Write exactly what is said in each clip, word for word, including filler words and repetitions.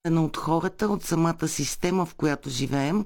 от хората, от самата система, в която живеем.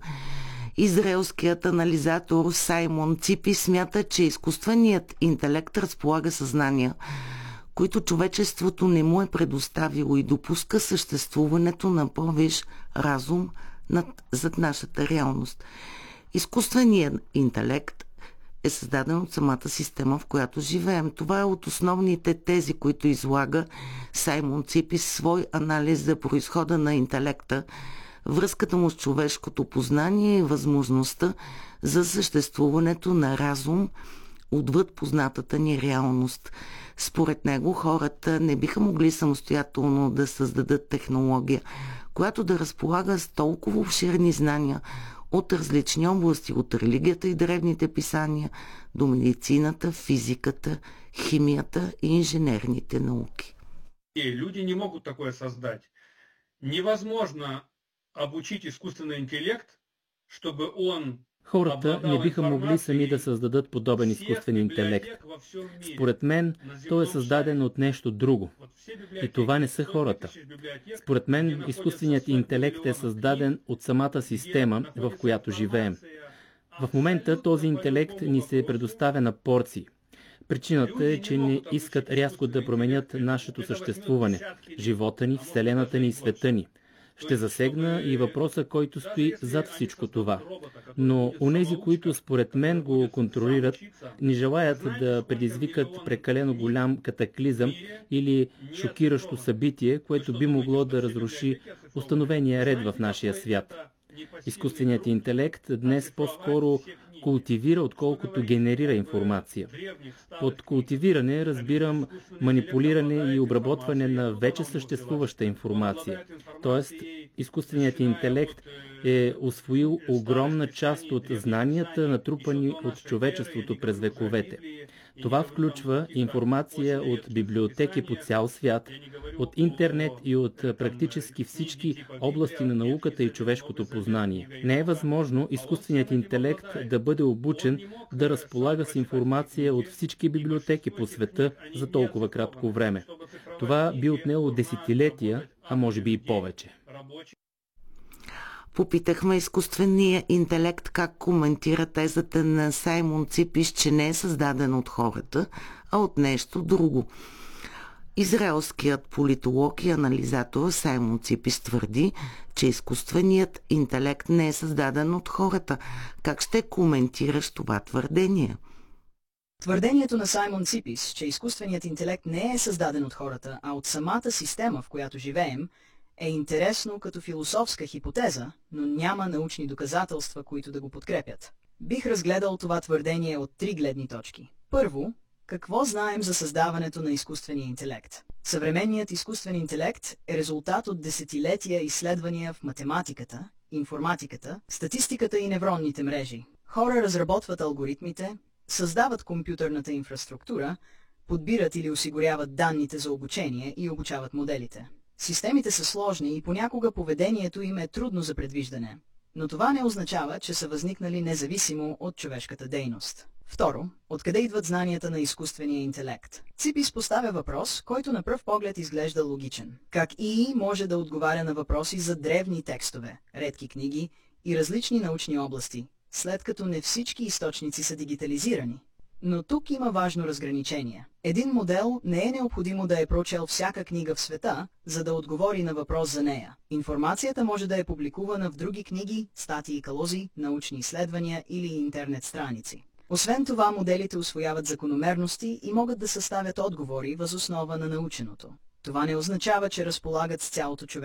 Израелският анализатор Саймон Ципи смята, че изкуственият интелект разполага съзнания, които човечеството не му е предоставило и допуска съществуването на по-висш разум над, зад нашата реалност. Изкуственият интелект е създаден от самата система, в която живеем. Това е от основните тези, които излага Саймон Ципи свой анализ за произхода на интелекта, връзката му с човешкото познание и възможността за съществуването на разум отвъд познатата ни реалност. Според него хората не биха могли самостоятелно да създадат технология, която да разполага с толкова обширни знания от различни области, от религията и древните писания до медицината, физиката, химията и инженерните науки. Люди не могут такое создать. Невозможно обучить искусственный интеллект, чтобы он... Хората не биха могли сами да създадат подобен изкуствен интелект. Според мен, той е създаден от нещо друго. И това не са хората. Според мен, изкуственият интелект е създаден от самата система, в която живеем. В момента този интелект ни се предоставя на порции. Причината е, че не искат рязко да променят нашето съществуване, живота ни, вселената ни и света ни. Ще засегна и въпроса, който стои зад всичко това. Но онези, които според мен го контролират, не желаят да предизвикат прекалено голям катаклизъм или шокиращо събитие, което би могло да разруши установения ред в нашия свят. Изкуственият интелект днес по-скоро култивира, отколкото генерира информация. Под култивиране разбирам манипулиране и обработване на вече съществуваща информация. Тоест, изкуственият интелект е усвоил огромна част от знанията, натрупани от човечеството през вековете. Това включва информация от библиотеки по цял свят, от интернет и от практически всички области на науката и човешкото познание. Не е възможно изкуственият интелект да бъде обучен да разполага с информация от всички библиотеки по света за толкова кратко време. Това би отнело десетилетия, а може би и повече. Попитахме изкуствения интелект как коментира тезата на Саймон Ципис, че не е създаден от хората, а от нещо друго. Израелският политолог и анализатор Саймон Ципис твърди, че изкуственият интелект не е създаден от хората. Как ще коментираш това твърдение? Твърдението на Саймон Ципис, че изкуственият интелект не е създаден от хората, а от самата система, в която живеем, е интересно като философска хипотеза, но няма научни доказателства, които да го подкрепят. Бих разгледал това твърдение от три гледни точки. Първо, какво знаем за създаването на изкуствения интелект? Съвременният изкуствен интелект е резултат от десетилетия изследвания в математиката, информатиката, статистиката и невронните мрежи. Хора разработват алгоритмите, създават компютърната инфраструктура, подбират или осигуряват данните за обучение и обучават моделите. Системите са сложни и понякога поведението им е трудно за предвиждане, но това не означава, че са възникнали независимо от човешката дейност. Второ, откъде идват знанията на изкуствения интелект? Ципис поставя въпрос, който на пръв поглед изглежда логичен. Как И И може да отговаря на въпроси за древни текстове, редки книги и различни научни области, след като не всички източници са дигитализирани? Но тук има важно разграничение. Един модел не е необходимо да е прочел всяка книга в света, за да отговори на въпрос за нея. Информацията може да е публикувана в други книги, статии и калози, научни изследвания или интернет страници. Освен това, моделите усвояват закономерности и могат да съставят отговори въз основа на наученото. Това не означава, че разполагат с цялото човешко